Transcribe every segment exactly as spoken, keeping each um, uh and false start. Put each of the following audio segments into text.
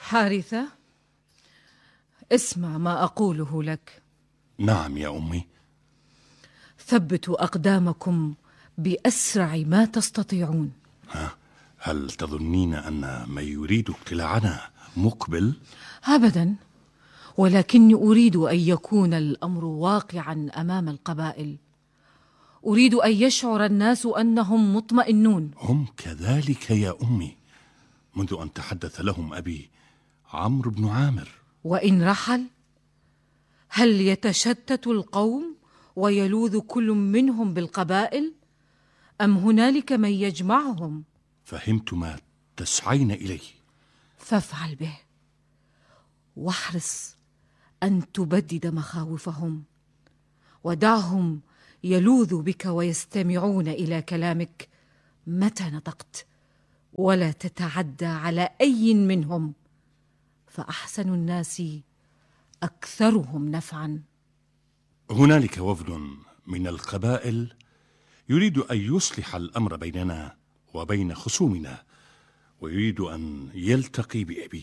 حارثة، اسمع ما أقوله لك. نعم يا أمي. ثبتوا أقدامكم بأسرع ما تستطيعون. ها، هل تظنين أن من يريد ابتلاعنا مقبل؟ أبدا، ولكني أريد أن يكون الأمر واقعا أمام القبائل. أريد أن يشعر الناس أنهم مطمئنون. هم كذلك يا أمي، منذ أن تحدث لهم أبي عمرو بن عامر. وإن رحل، هل يتشتت القوم ويلوذ كل منهم بالقبائل، أم هنالك من يجمعهم؟ فهمت ما تسعين إليه. فافعل به، واحرص أن تبدد مخاوفهم، ودعهم يلوذوا بك ويستمعون إلى كلامك متى نطقت، ولا تتعدى على أي منهم، فأحسن الناس أكثرهم نفعا. هنالك وفد من القبائل يريد أن يصلح الأمر بيننا وبين خصومنا، ويريد أن يلتقي بأبي.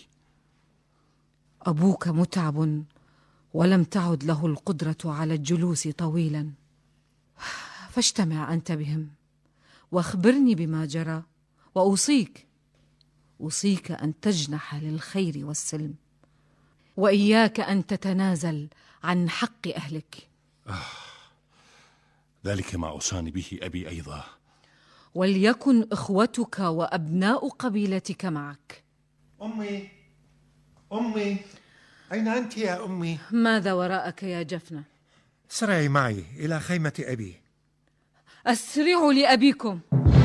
أبوك متعب ولم تعد له القدرة على الجلوس طويلا، فاجتمع أنت بهم واخبرني بما جرى، وأوصيك أوصيك أن تجنح للخير والسلم، وإياك أن تتنازل عن حق أهلك. آه، ذلك ما أوصاني به أبي أيضا. وليكن إخوتك وأبناء قبيلتك معك. أمي أمي أين أنت يا أمي؟ ماذا وراءك يا جفنة؟ اسرعي معي إلى خيمة أبي. أسرعوا لأبيكم.